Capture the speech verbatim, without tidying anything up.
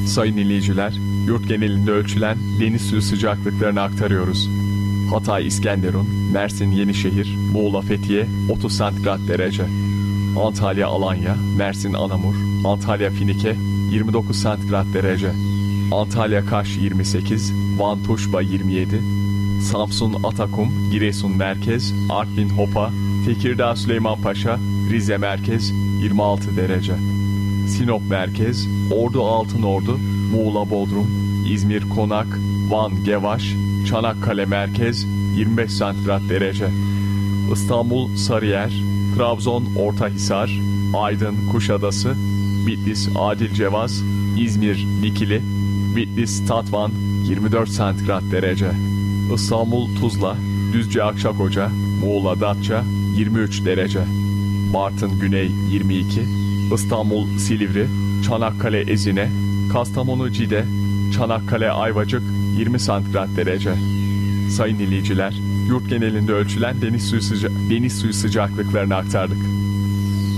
Sayın dinleyiciler, yurt genelinde ölçülen deniz suyu sıcaklıklarını aktarıyoruz. Hatay İskenderun, Mersin Yenişehir, Muğla Fethiye otuz santigrat derece. Antalya Alanya, Mersin Anamur, Antalya Finike yirmi dokuz santigrat derece. Antalya Kaş yirmi sekiz, Van Tuşba yirmi yedi, Samsun Atakum, Giresun Merkez, Artvin Hopa, Tekirdağ Süleymanpaşa, Rize Merkez yirmi altı derece. Sinop Merkez, Ordu Altınordu, Muğla Bodrum, İzmir Konak, Van Gevaş, Çanakkale Merkez yirmi beş santigrat derece. İstanbul Sarıyer, Trabzon Ortahisar, Aydın Kuşadası, Bitlis Adilcevaz, İzmir Dikili, Bitlis Tatvan yirmi dört santigrat derece. İstanbul Tuzla, Düzce Akçakoca, Muğla Datça yirmi üç derece. Bartın Güney yirmi iki, İstanbul Silivri, Çanakkale Ezine, Kastamonu Cide, Çanakkale Ayvacık yirmi santigrat derece. Sayın dinleyiciler, yurt genelinde ölçülen deniz suyu, sıca deniz suyu sıcaklıklarını aktardık.